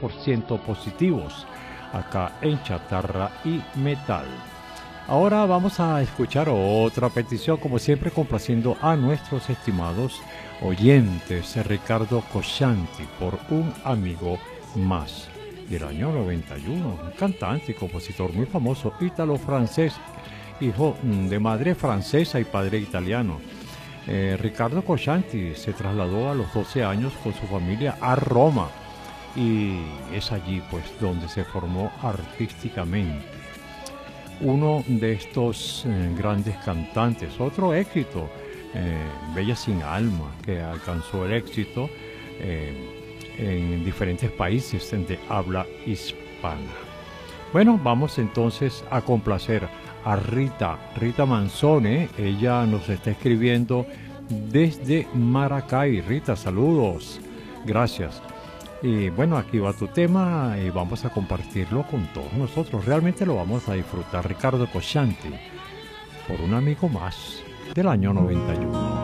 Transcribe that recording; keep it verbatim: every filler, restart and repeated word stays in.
por ciento positivos acá en Chatarra y Metal. Ahora vamos a escuchar otra petición, como siempre complaciendo a nuestros estimados oyentes. Ricardo Coscianti, por Un amigo más, del año noventa y uno, un cantante y compositor muy famoso, ítalo-francés, hijo de madre francesa y padre italiano. Eh, Ricardo Coscianti se trasladó a los doce años con su familia a Roma y es allí pues donde se formó artísticamente. Uno de estos eh, grandes cantantes, otro éxito, eh, Bella sin alma, que alcanzó el éxito eh, en diferentes países de habla hispana. Bueno, vamos entonces a complacer a Rita, Rita Manzone. Ella nos está escribiendo desde Maracay. Rita, saludos, gracias. Y bueno, aquí va tu tema y vamos a compartirlo con todos nosotros. Realmente lo vamos a disfrutar. Ricardo Coscianti, por Un amigo más, del año noventa y uno.